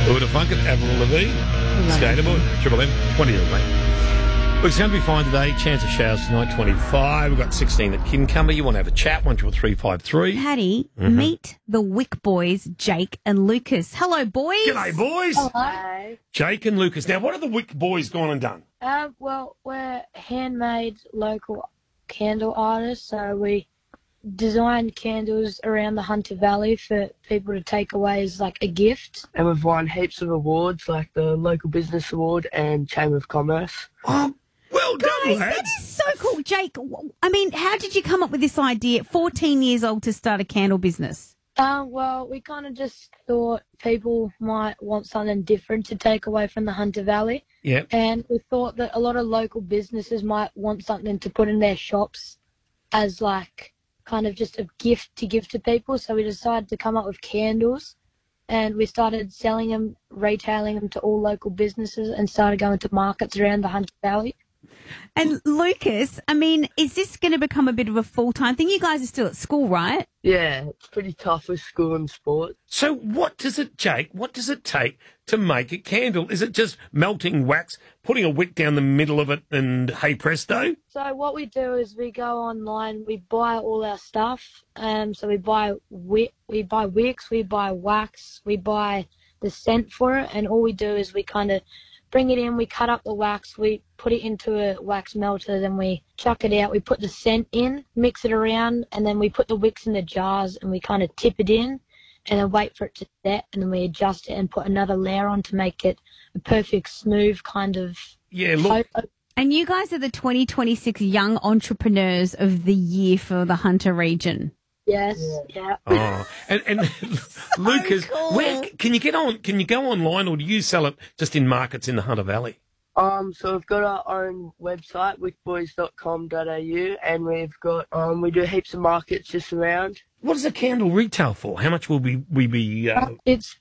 Who would have thunk it? Avril Lavigne, Skater Boy, Triple M, 20 of mate. Look, it's going to be fine today. Chance of showers tonight, 25. We've got 16 at Kincumber. You want to have a chat, 13353. Paddy, meet the Wick boys, Jake and Lucas. Hello, boys. G'day, boys. Hello. Jake and Lucas. Now, what have the Wick boys gone and done? Well, we're handmade local candle artists, so we design candles around the Hunter Valley for people to take away as like a gift. And we've won heaps of awards like the Local Business Award and Chamber of Commerce. Oh, well done, Guys, lads. that is so cool. Jake, I mean, how did you come up with this idea at 14 years old to start a candle business? Well, we kind of just thought people might want something different to take away from the Hunter Valley. Yep. And we thought that a lot of local businesses might want something to put in their shops as like kind of just a gift to give to people. So we decided to come up with candles, and we started selling them, retailing them to all local businesses, and started going to markets around the Hunter Valley. And Lucas, I mean, is this going to become a bit of a full-time thing? You guys are still at school, right? Yeah, it's pretty tough with school and sport. So what does it take to make a candle? Is it just melting wax, putting a wick down the middle of it, and hey presto? So what we do is we go online, we buy all our stuff. So we buy wicks, we buy wax, we buy the scent for it, and all we do is we kind of bring it in, we cut up the wax, we put it into a wax melter, then we chuck it out, we put the scent in, mix it around, and then we put the wicks in the jars and we kind of tip it in and then wait for it to set, and then we adjust it and put another layer on to make it a perfect smooth kind of... Yeah, look. And you guys are the 2026 Young Entrepreneurs of the Year for the Hunter region. Yes, yeah. Oh, and Lucas, cool. where can you get on? Can you go online, or do you sell it just in markets in the Hunter Valley? So we've got our own website, wickboys.com.au, and we've got we do heaps of markets just around. What does a candle retail for? How much will we be? It's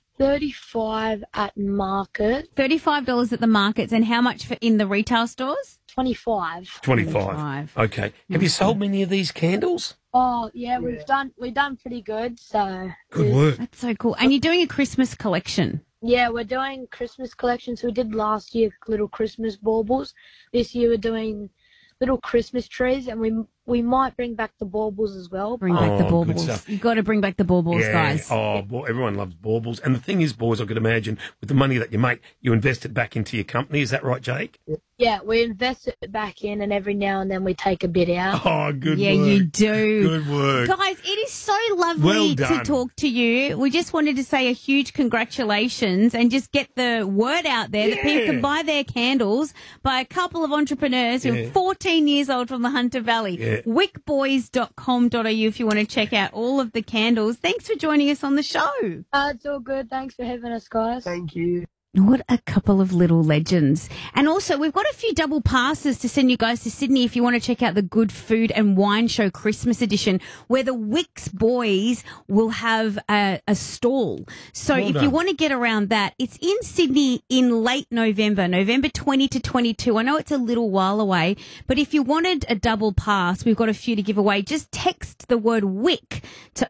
$35 at market. $35 at the markets, and how much for in the retail stores? $25. 25. Okay. Have you sold many of these candles? Oh yeah, we've done pretty good. So Good work. That's so cool. And you're doing a Christmas collection. yeah, we're doing Christmas collections. We did last year little Christmas baubles. This year we're doing little Christmas trees, and we might bring back the baubles as well. Bring back the Oh, good baubles. stuff. You've got to bring back the baubles, guys. Oh, well, everyone loves baubles. And the thing is, boys, I could imagine with the money that you make, you invest it back into your company. Is that right, Jake? Yeah, we invest it back in, and every now and then we take a bit out. Oh, good Yeah, work. you do. Good work. Guys, it is so lovely Well to done. talk to you. We just wanted to say a huge congratulations and just get the word out there that people can buy their candles by a couple of entrepreneurs who are 14 years old from the Hunter Valley. Yeah. Wickboys.com.au if you want to check out all of the candles. Thanks for joining us on the show. It's all good. Thanks for having us, guys. Thank you. What a couple of little legends. And also, we've got a few double passes to send you guys to Sydney if you want to check out the Good Food and Wine Show Christmas edition, where the Wicks boys will have a stall. So Well if done. you want to get around that, it's in Sydney in late November, November 20 to 22. I know it's a little while away, but if you wanted a double pass, we've got a few to give away. Just text the word WIC to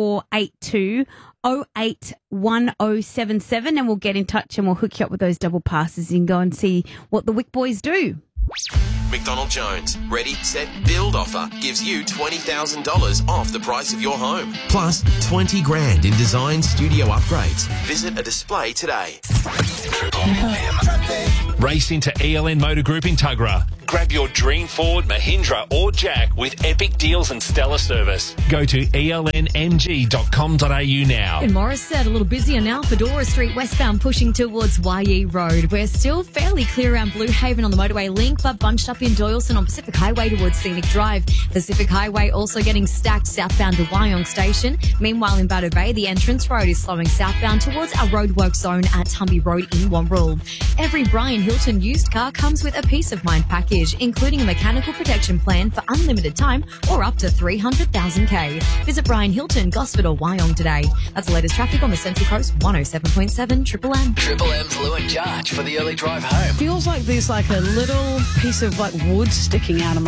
0482 081077 and we'll get in touch and we'll hook you up with those double passes. You can go and see what the Wick boys do. McDonald Jones, ready, set, build offer gives you $20,000 off the price of your home. Plus 20 grand in design studio upgrades. Visit a display today. Race into ELN Motor Group in Tuggerah. Grab your dream Ford, Mahindra or Jack with epic deals and stellar service. Go to elnmg.com.au now. In Morrisett, a little busier now. Fedora Street westbound pushing towards YE Road. We're still fairly clear around Blue Haven on the motorway link, but bunched up in Doyleson on Pacific Highway towards Scenic Drive. Pacific Highway also getting stacked southbound to Wyong Station. Meanwhile, in Batter Bay, the entrance road is slowing southbound towards our roadwork zone at Tumby Road in Wonrall. Every Brian Hilton used car comes with a peace of mind package, including a mechanical protection plan for unlimited time or up to 300,000K. Visit Brian Hilton, Gosford or Wyong today. That's the latest traffic on the Central Coast, 107.7 Triple M. Triple M's Lou and Jarch for the early drive home. Feels like there's like a little piece of like wood sticking out of my